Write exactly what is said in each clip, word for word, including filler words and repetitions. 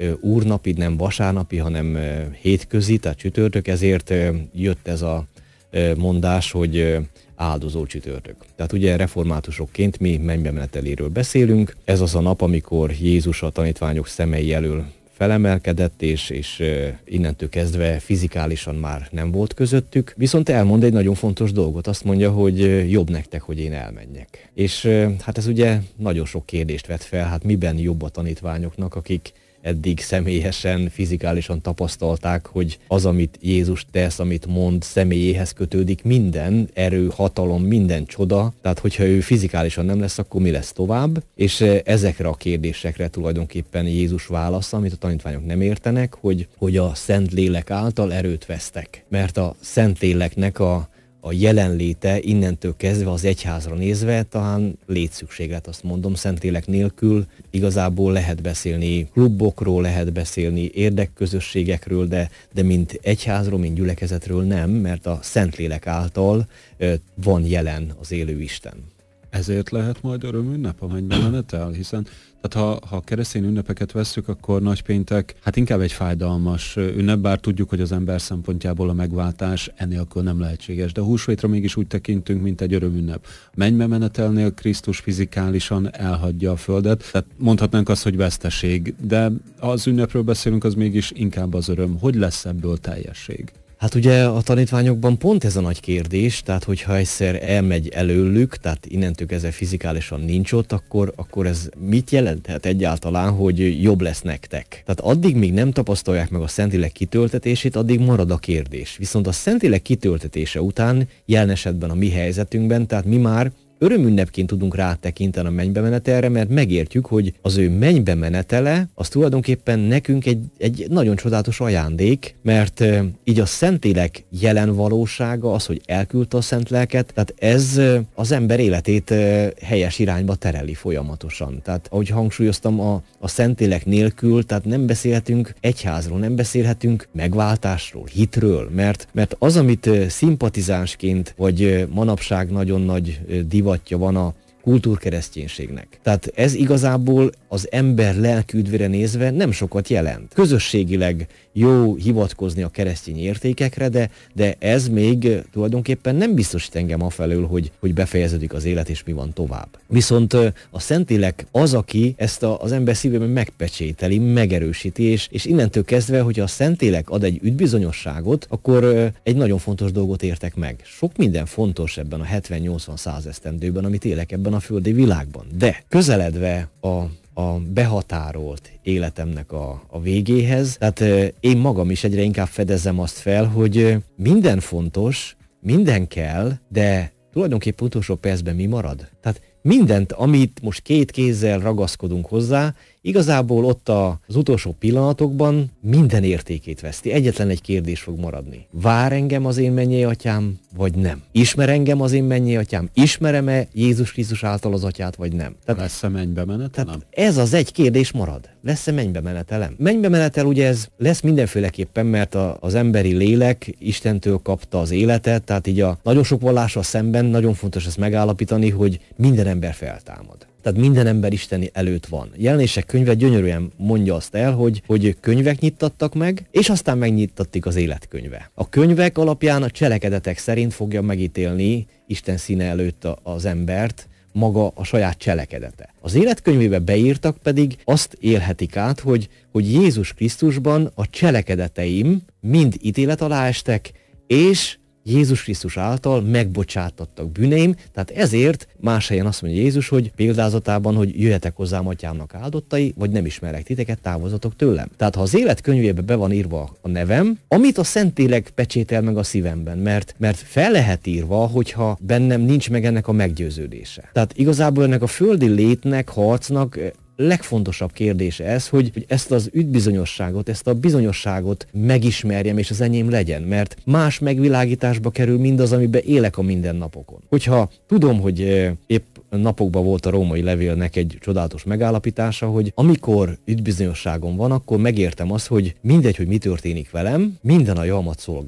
úrnapi, nem vasárnapi, hanem hétközi, tehát csütörtök, ezért jött ez a mondás, hogy áldozó csütörtök. Tehát ugye reformátusokként mi mennybemeneteléről beszélünk. Ez az a nap, amikor Jézus a tanítványok szemei elől felemelkedett, és, és innentől kezdve fizikálisan már nem volt közöttük. Viszont elmond egy nagyon fontos dolgot, azt mondja, hogy jobb nektek, hogy én elmenjek. És hát ez ugye nagyon sok kérdést vet fel, hát miben jobb a tanítványoknak, akik eddig személyesen, fizikálisan tapasztalták, hogy az, amit Jézus tesz, amit mond, személyéhez kötődik minden erő, hatalom, minden csoda. Tehát, hogyha ő fizikálisan nem lesz, akkor mi lesz tovább? És ezekre a kérdésekre tulajdonképpen Jézus válasza, amit a tanítványok nem értenek, hogy, hogy a Szentlélek által erőt vesztek. Mert a Szentléleknek a a jelenléte innentől kezdve az egyházra nézve talán létszükséglet, azt mondom, Szentlélek nélkül igazából lehet beszélni klubokról, lehet beszélni érdekközösségekről, de, de mint egyházról, mint gyülekezetről nem, mert a Szentlélek által ö, van jelen az élő Isten. Ezért lehet majd örömünnep a mennybemenetel, hiszen tehát ha, ha keresztény ünnepeket vesszük, akkor nagypéntek hát inkább egy fájdalmas ünnep, bár tudjuk, hogy az ember szempontjából a megváltás enélkül nem lehetséges, de húsvétra mégis úgy tekintünk, mint egy örömünnep. A mennybemenetelnél Krisztus fizikálisan elhagyja a földet, tehát mondhatnánk azt, hogy veszteség, de az ünnepről beszélünk, az mégis inkább az öröm. Hogy lesz ebből teljesség? Hát ugye a tanítványokban pont ez a nagy kérdés, tehát hogyha egyszer elmegy előlük, tehát innentől kezdve fizikálisan nincs ott, akkor, akkor ez mit jelenthet egyáltalán, hogy jobb lesz nektek? Tehát addig, míg nem tapasztalják meg a Szentlélek kitöltetését, addig marad a kérdés. Viszont a Szentlélek kitöltetése után, jelen esetben a mi helyzetünkben, tehát mi már örömünnepként tudunk rátekinteni a mennybemenetelre, mert megértjük, hogy az ő mennybemenetele az tulajdonképpen nekünk egy, egy nagyon csodálatos ajándék, mert e, így a Szentlélek jelen valósága, az, hogy elküldte a Szent Lelket, tehát ez e, az ember életét e, helyes irányba tereli folyamatosan. Tehát ahogy hangsúlyoztam, a, a Szentlélek nélkül, tehát nem beszélhetünk egyházról, nem beszélhetünk megváltásról, hitről, mert, mert az, amit e, szimpatizánsként, vagy e, manapság nagyon nagy e, divat van a kultúrkereszténységnek. Tehát ez igazából az ember lelki üdvére nézve nem sokat jelent. Közösségileg jó hivatkozni a keresztény értékekre, de, de ez még tulajdonképpen nem biztosít engem afelől, hogy, hogy befejeződik az élet és mi van tovább. Viszont a Szentlélek az, aki ezt a, az ember szívében megpecsételi, megerősíti, és, és innentől kezdve, hogyha a Szentlélek ad egy üdvbizonyosságot, akkor egy nagyon fontos dolgot értek meg. Sok minden fontos ebben a hetven-nyolcvan-száz esztendőben, amit élek ebben a földi világban. De közeledve a a behatárolt életemnek a, a végéhez. Tehát én magam is egyre inkább fedezem azt fel, hogy minden fontos, minden kell, de tulajdonképpen utolsó percben mi marad? Tehát mindent, amit most két kézzel ragaszkodunk hozzá, igazából ott az utolsó pillanatokban minden értékét veszti. Egyetlen egy kérdés fog maradni. Vár engem az én mennyei atyám, vagy nem? Ismer engem az én mennyei atyám? Ismerem-e Jézus Krisztus által az atyát, vagy nem? Tehát, lesz-e mennybemenetelem? Ez az egy kérdés marad. Lesz-e mennybemenetelem? Mennybemenetel ugye ez lesz mindenféleképpen, mert a, az emberi lélek Istentől kapta az életet, tehát így a nagyon sok vallással szemben nagyon fontos ezt megállapítani, hogy minden ember feltámad. Tehát minden ember Isten előtt van. Jelenések könyve gyönyörűen mondja azt el, hogy, hogy könyvek nyittattak meg, és aztán megnyittatik az életkönyve. A könyvek alapján a cselekedetek szerint fogja megítélni Isten színe előtt az embert, maga a saját cselekedete. Az életkönyvébe beírtak pedig azt élhetik át, hogy, hogy Jézus Krisztusban a cselekedeteim mind ítélet alá estek, és Jézus Krisztus által megbocsátattak bűneim, tehát ezért más helyen azt mondja Jézus, hogy példázatában, hogy jöjjetek hozzám atyámnak áldottai, vagy nem ismerek titeket, távozatok tőlem. Tehát ha az élet könyvébe be van írva a nevem, amit a Szentlélek pecsétel meg a szívemben, mert, mert fel lehet írva, hogyha bennem nincs meg ennek a meggyőződése. Tehát igazából ennek a földi létnek, harcnak legfontosabb kérdése ez, hogy, hogy ezt az üdvbizonyosságot, ezt a bizonyosságot megismerjem, és az enyém legyen, mert más megvilágításba kerül mindaz, amiben élek a mindennapokon. Hogyha tudom, hogy épp napokban volt a római levélnek egy csodálatos megállapítása, hogy amikor üdvbizonyosságom van, akkor megértem azt, hogy mindegy, hogy mi történik velem, minden a javat szolgálja.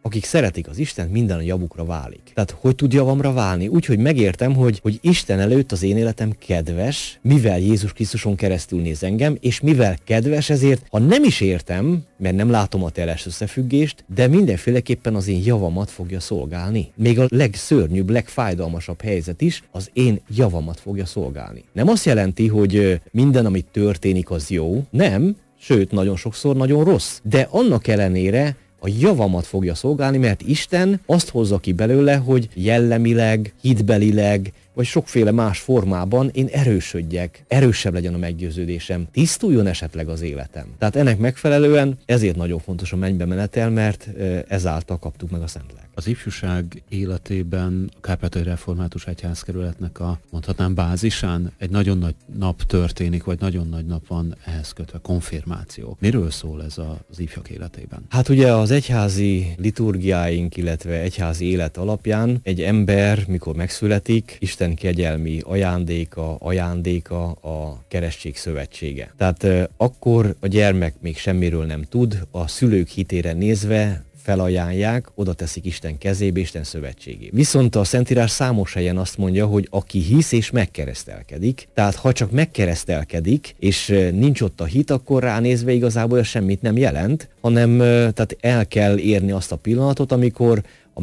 akik szeretik az Istent, minden a javukra válik. Tehát hogy tud javamra válni? Úgy, hogy megértem, hogy, hogy Isten előtt az én életem kedves, mivel Jézus Krisztuson keresztül néz engem, és mivel kedves, ezért, ha nem is értem, mert nem látom a teljes összefüggést, de mindenféleképpen az én javamat fogja szolgálni. Még a legszörnyűbb, legfájdalmasabb helyzet is az én javamat fogja szolgálni. Nem azt jelenti, hogy minden, amit történik, az jó. Nem, sőt, nagyon sokszor nagyon rossz. De annak ellenére a javamat fogja szolgálni, mert Isten azt hozza ki belőle, hogy jellemileg, hitbelileg, vagy sokféle más formában én erősödjek, erősebb legyen a meggyőződésem, tisztuljon esetleg az életem. Tehát ennek megfelelően ezért nagyon fontos a mennybe menetel, mert ezáltal kaptuk meg a Szentlélek. Az ifjúság életében a Kárpátaljai Református Egyházkerületnek a, mondhatnám, bázisán egy nagyon nagy nap történik, vagy nagyon nagy nap van ehhez kötve, konfirmáció. Miről szól ez az ifjak életében? Hát ugye az egyházi liturgiáink, illetve egyházi élet alapján egy ember, mikor megszületik, Isten kegyelmi ajándéka, ajándéka a keresztség szövetsége. Tehát euh, akkor a gyermek még semmiről nem tud, a szülők hitére nézve felajánlják, oda teszik Isten kezébe, Isten szövetségébe. Viszont a Szentírás számos helyen azt mondja, hogy aki hisz és megkeresztelkedik, tehát ha csak megkeresztelkedik, és nincs ott a hit, akkor ránézve igazából ez semmit nem jelent, hanem tehát el kell érni azt a pillanatot, amikor a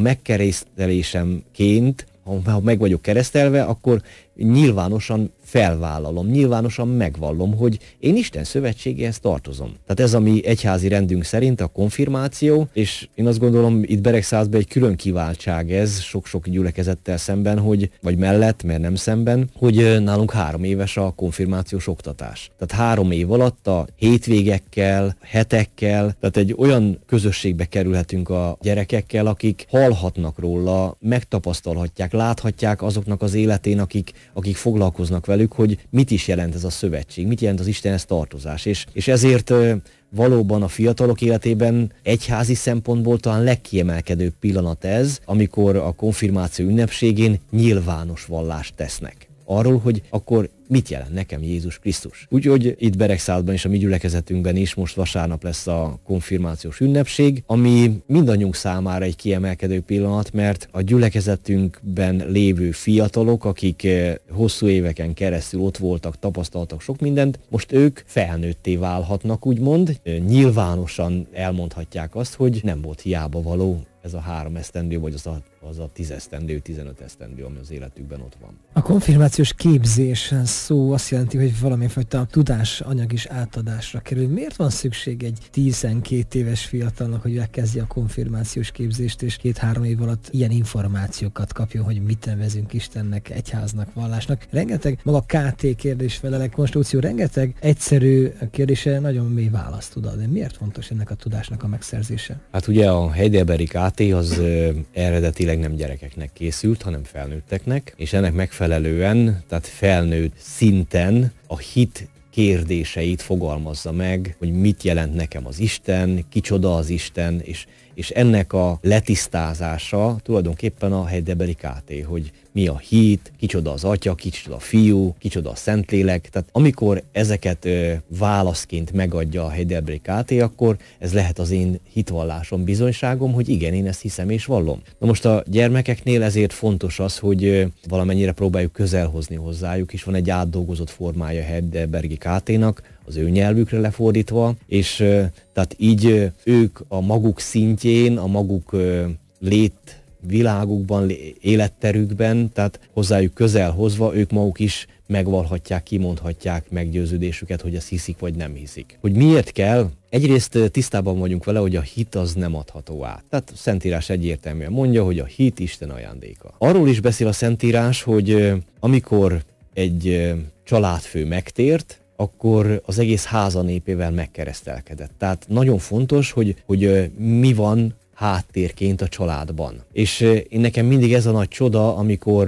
megkeresztelésemként, ha meg vagyok keresztelve, akkor nyilvánosan felvállalom, nyilvánosan megvallom, hogy én Isten szövetségéhez tartozom. Tehát ez a mi egyházi rendünk szerint a konfirmáció, és én azt gondolom, itt Beregszászban egy külön kiváltság ez, sok-sok gyülekezettel szemben, hogy, vagy mellett, mert nem szemben, hogy nálunk három éves a konfirmációs oktatás. Tehát három év alatt a hétvégekkel, hetekkel, tehát egy olyan közösségbe kerülhetünk a gyerekekkel, akik hallhatnak róla, megtapasztalhatják, láthatják azoknak az életén, akik, akik foglalkoznak velük, hogy mit is jelent ez a szövetség, mit jelent az Istenhez tartozás. És, és ezért valóban a fiatalok életében egyházi szempontból talán legkiemelkedőbb pillanat ez, amikor a konfirmáció ünnepségén nyilvános vallást tesznek. Arról, hogy akkor mit jelent nekem Jézus Krisztus. Úgyhogy itt Beregszászban és a mi gyülekezetünkben is most vasárnap lesz a konfirmációs ünnepség, ami mindannyiunk számára egy kiemelkedő pillanat, mert a gyülekezetünkben lévő fiatalok, akik hosszú éveken keresztül ott voltak, tapasztaltak sok mindent, most ők felnőtté válhatnak, úgymond. Nyilvánosan elmondhatják azt, hogy nem volt hiába való ez a három esztendő, vagy az a, az a tíz esztendő, tizenöt esztendő, ami az életükben ott van. A konfirmációs képzés szó azt jelenti, hogy valamifajta tudásanyag is átadásra kerül. Miért van szükség egy tizenkét éves fiatalnak, hogy megkezdje a konfirmációs képzést, és két-három év alatt ilyen információkat kapjon, hogy mit nevezünk Istennek, egyháznak, vallásnak? Rengeteg, maga ká té kérdés felelek, konstrukció, rengeteg egyszerű kérdése nagyon mély választ tud adni. Miért fontos ennek a tudásnak a megszerzése? Hát ugye a heidelbergi ká té az ö, eredetileg nem gyerekeknek készült, hanem felnőtteknek, és ennek megfelelően, tehát felnőtt szinten a hit kérdéseit fogalmazza meg, hogy mit jelent nekem az Isten, kicsoda az Isten, és, és ennek a letisztázása tulajdonképpen a heidelbergi ká té, hogy mi a hit, kicsoda az Atya, kicsoda a Fiú, kicsoda a Szentlélek. Tehát amikor ezeket ö, válaszként megadja a heidelbergi ká té, akkor ez lehet az én hitvallásom, bizonyságom, hogy igen, én ezt hiszem és vallom. Na most a gyermekeknél ezért fontos az, hogy ö, valamennyire próbáljuk közelhozni hozzájuk, és van egy átdolgozott formája a heidelbergi ká ténak, az ő nyelvükre lefordítva, és ö, tehát így ö, ők a maguk szintjén, a maguk ö, lét világukban, életterükben, tehát hozzájuk közel hozva, ők maguk is megvalhatják, kimondhatják meggyőződésüket, hogy ezt hiszik vagy nem hiszik. Hogy miért kell? Egyrészt tisztában vagyunk vele, hogy a hit az nem adható át. Tehát a Szentírás egyértelműen mondja, hogy a hit Isten ajándéka. Arról is beszél a Szentírás, hogy amikor egy családfő megtért, akkor az egész háza népével megkeresztelkedett. Tehát nagyon fontos, hogy, hogy mi van háttérként a családban. És én nekem mindig ez a nagy csoda, amikor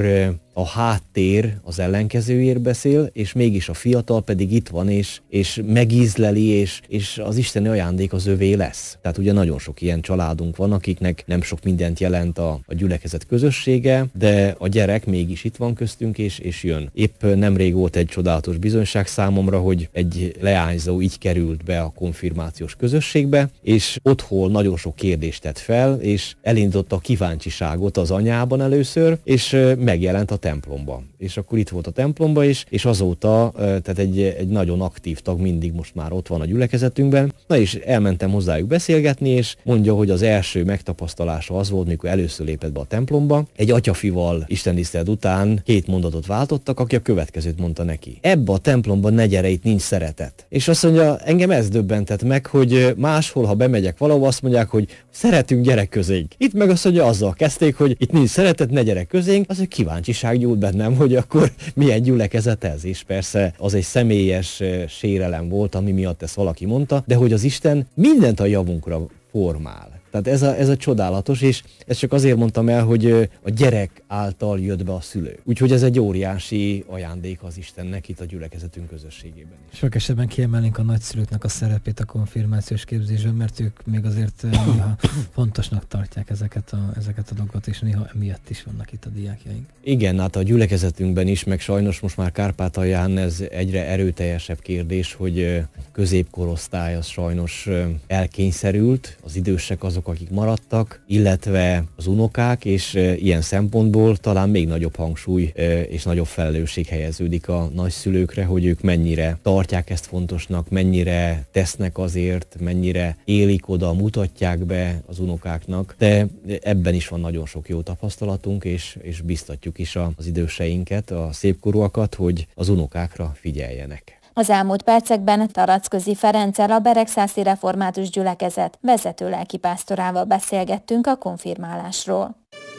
a háttér az ellenkezőért beszél, és mégis a fiatal pedig itt van, és, és megízleli, és, és az isteni ajándék az övé lesz. Tehát ugye nagyon sok ilyen családunk van, akiknek nem sok mindent jelent a, a gyülekezet közössége, de a gyerek mégis itt van köztünk, és, és jön. Épp nemrég volt egy csodálatos bizonyság számomra, hogy egy leányzó így került be a konfirmációs közösségbe, és otthon nagyon sok kérdést tett fel, és elindította a kíváncsiságot az anyában először, és megjelent a templomba. És akkor itt volt a templomba is, és azóta, tehát egy, egy nagyon aktív tag mindig most már ott van a gyülekezetünkben. Na és elmentem hozzájuk beszélgetni, és mondja, hogy az első megtapasztalása az volt, mikor először lépett be a templomba. Egy atyafival istentisztelet után két mondatot váltottak, aki a következőt mondta neki. Ebbe a templomban ne gyere, itt nincs szeretet. És azt mondja, engem ez döbbentett meg, hogy máshol, ha bemegyek valahova, azt mondják, hogy szeretünk, gyerek közénk. Itt meg azt mondja, azzal kezdték, hogy itt nincs szeretet, ne gyerek közénk, az egy kíváncsiság gyújt bennem, hogy akkor milyen gyülekezet ez, és persze az egy személyes sérelem volt, ami miatt ezt valaki mondta, de hogy az Isten mindent a javunkra formál. Tehát ez a, ez a csodálatos, és ezt csak azért mondtam el, hogy a gyerek által jött be a szülő. Úgyhogy ez egy óriási ajándék az Istennek itt a gyülekezetünk közösségében is. Sok esetben kiemelnénk a nagyszülőknek a szerepét a konfirmációs képzésben, mert ők még azért néha fontosnak tartják ezeket a, ezeket a dolgokat, és néha emiatt is vannak itt a diákjaink. Igen, hát a gyülekezetünkben is, meg sajnos most már Kárpátalján ez egyre erőteljesebb kérdés, hogy középkorosztály az sajnos elkényszerült, az idősek azok, akik maradtak, illetve az unokák, és ilyen szempontból talán még nagyobb hangsúly és nagyobb felelősség helyeződik a nagyszülőkre, hogy ők mennyire tartják ezt fontosnak, mennyire tesznek azért, mennyire élik oda, mutatják be az unokáknak, de ebben is van nagyon sok jó tapasztalatunk, és, és biztatjuk is az időseinket, a szépkorúakat, hogy az unokákra figyeljenek. Az elmúlt percekben Taracközi Ferenccel, a Beregszászi Református Gyülekezet vezető lelkipásztorával beszélgettünk a konfirmálásról.